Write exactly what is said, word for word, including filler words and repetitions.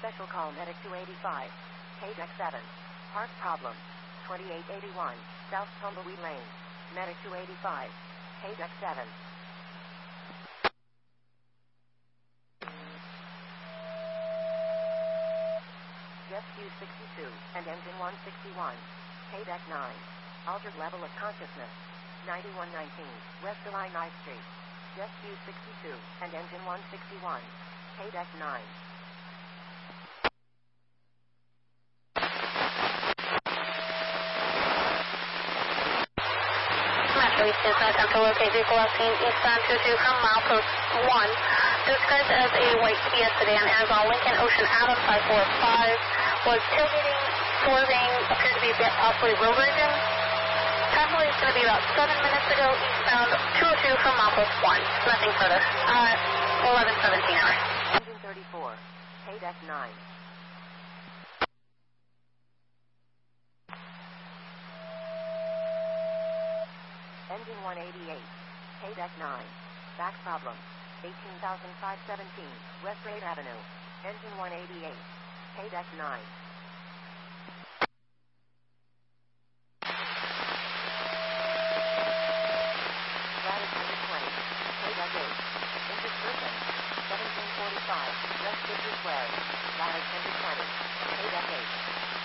Special call medic two eighty-five. K-Deck seven. Park problem. twenty-eight eighty-one. South Tumbleweed Lane. Medic two eighty-five. K-Deck seven. Jet Q sixty-two and engine one sixty-one. K-Deck nine. Altered level of consciousness. ninety-one nineteen. West Illini Street. Jet Q sixty-two and engine one sixty-one. K-Deck nine. Metro East is attempt to locate vehicle last seen eastbound two two from milepost one. Described as a white Kia sedan, Arizona Lincoln Ocean Adam five four five. Was tailgating, swerving, appeared to be possibly road raging. Time delay is going to be about seven minutes ago, eastbound two oh two from milepost one. Nothing further. Uh, eleven seventeen hours. Engine thirty-four. K-Deck nine. Engine one eighty-eight. K-Deck nine. Back problem. eighteen thousand five hundred seventeen. West Raid Avenue. Engine one eighty-eight. K-Deck nine. Lattice one twenty. K-Deck eight. Interspersion. seventeen forty-five. West Fifty Square. Lattice one twenty. K-Deck eight.